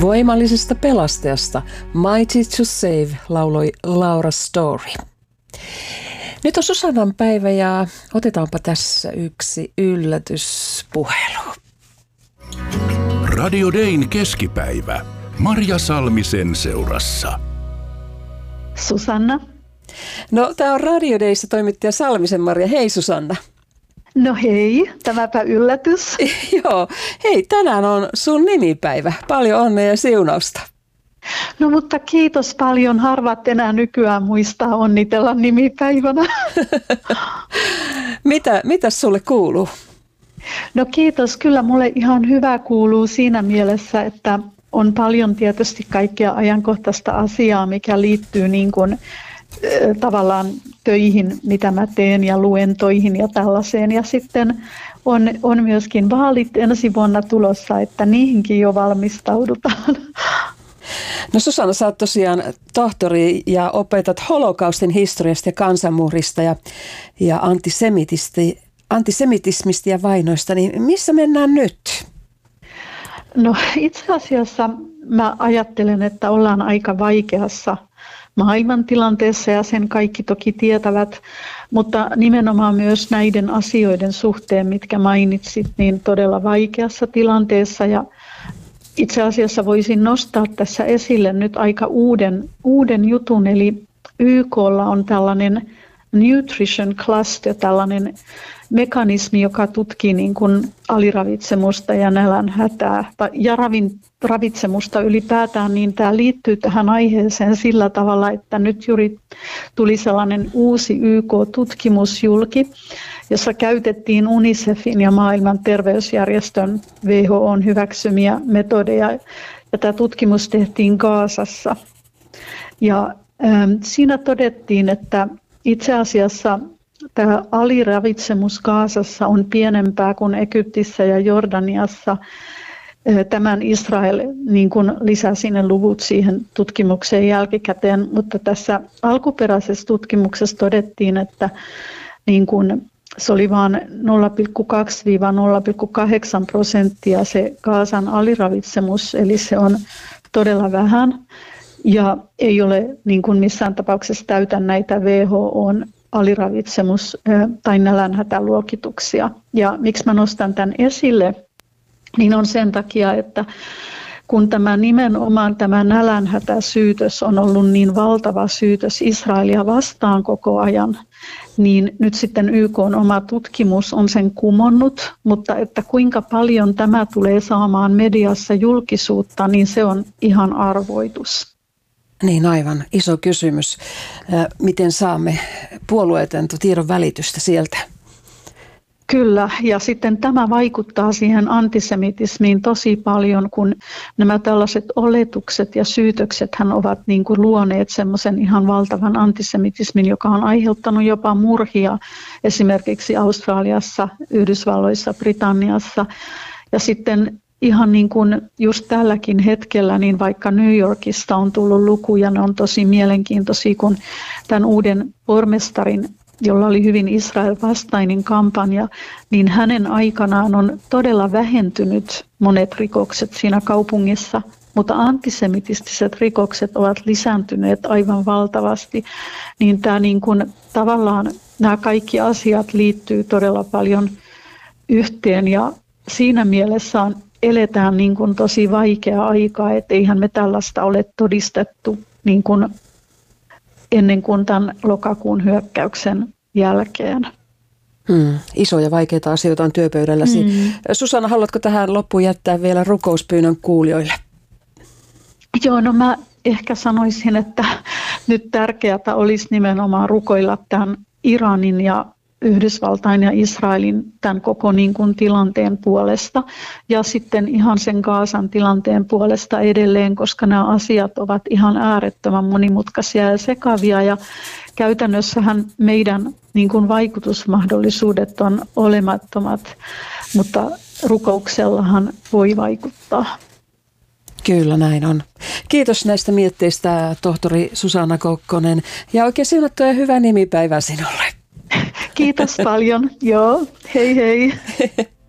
Voimallisesta pelastajasta Mighty to Save lauloi Laura Story. Nyt on Susannan päivä ja otetaanpa tässä yksi yllätyspuhelu. Radio Dayn keskipäivä. Marja Salmisen seurassa. Susanna. No, tämä on Radio Dayssä toimittaja Salmisen Marja. Hei Susanna. No hei, tämäpä yllätys. Joo, hei, tänään on sun nimipäivä. Paljon onnea ja siunausta. No mutta kiitos paljon. Harvat enää nykyään muistaa onnitella nimipäivänä. Mitä sulle kuuluu? No kiitos. Kyllä mulle ihan hyvä kuuluu siinä mielessä, että on paljon tietysti kaikkea ajankohtaista asiaa, mikä liittyy niin kuin tavallaan töihin, mitä mä teen ja luentoihin ja tällaiseen. Ja sitten on myöskin vaalit ensi vuonna tulossa, että niihinkin jo valmistaudutaan. No Susanna, sä oot tosiaan tohtori ja opetat holokaustin historiasta ja kansanmurhista ja antisemitismistä ja vainoista. Niin missä mennään nyt? No itse asiassa mä ajattelen, että ollaan aika vaikeassa maailmantilanteessa ja sen kaikki toki tietävät, mutta nimenomaan myös näiden asioiden suhteen, mitkä mainitsit, niin todella vaikeassa tilanteessa. Ja itse asiassa voisin nostaa tässä esille nyt aika uuden jutun, eli YK:lla on tällainen Nutrition Cluster, tällainen mekanismi, joka tutkii niin kuin aliravitsemusta ja nälänhätää ja ravitsemusta ylipäätään, niin tämä liittyy tähän aiheeseen sillä tavalla, että nyt juuri tuli sellainen uusi YK-tutkimus julki, jossa käytettiin UNICEFin ja maailman terveysjärjestön WHO:n hyväksymiä metodeja, ja tämä tutkimus tehtiin Gazassa. Ja siinä todettiin, että itse asiassa tämä aliravitsemus Gazassa on pienempää kuin Egyptissä ja Jordaniassa. Tämän Israel niin kuin lisäsi ne luvut siihen tutkimukseen jälkikäteen, mutta tässä alkuperäisessä tutkimuksessa todettiin, että niin kuin se oli vain 0,2–0,8% se Gazan aliravitsemus, eli se on todella vähän ja ei ole niin kuin missään tapauksessa täytä näitä WHO:n aliravitsemus- tai nälänhätäluokituksia. Ja miksi mä nostan tämän esille, niin on sen takia, että kun nimenomaan tämä nälänhätäsyytös on ollut niin valtava syytös Israelia vastaan koko ajan, niin nyt sitten YK:n oma tutkimus on sen kumonnut, mutta että kuinka paljon tämä tulee saamaan mediassa julkisuutta, niin se on ihan arvoitus. Niin aivan, iso kysymys. Miten saamme puolueetonta tiedon välitystä sieltä? Kyllä, ja sitten tämä vaikuttaa siihen antisemitismiin tosi paljon, kun nämä tällaiset oletukset ja syytöksethän ovat niin kuin luoneet semmoisen ihan valtavan antisemitismin, joka on aiheuttanut jopa murhia esimerkiksi Australiassa, Yhdysvalloissa, Britanniassa. Ja sitten ihan niin kuin just tälläkin hetkellä, niin vaikka New Yorkista on tullut lukuja, ne on tosi mielenkiintoisia, kun tämän uuden pormestarin, jolla oli hyvin Israel-vastainen kampanja, niin hänen aikanaan on todella vähentynyt monet rikokset siinä kaupungissa, mutta antisemitistiset rikokset ovat lisääntyneet aivan valtavasti, niin tämä niin kuin, tavallaan nämä kaikki asiat liittyy todella paljon yhteen ja siinä mielessä eletään niin kuin tosi vaikeaa aikaa, että eihän me tällaista ole todistettu niin kuin ennen kuin tämän lokakuun hyökkäyksen jälkeen. Isoja vaikeita asioita on työpöydälläsi. Susanna, haluatko tähän loppuun jättää vielä rukouspyynnön kuulijoille? Joo, no mä ehkä sanoisin, että nyt tärkeää olisi nimenomaan rukoilla tämän Iranin ja Yhdysvaltain ja Israelin tämän koko niin kuin tilanteen puolesta ja sitten ihan sen Gazan tilanteen puolesta edelleen, koska nämä asiat ovat ihan äärettömän monimutkaisia ja sekavia ja käytännössähän meidän niin kuin vaikutusmahdollisuudet on olemattomat, mutta rukouksellahan voi vaikuttaa. Kyllä näin on. Kiitos näistä mietteistä, tohtori Susanna Kokkonen, ja oikein siunattua ja hyvää nimipäivää sinulle. Kiitos paljon. Joo, hei hei.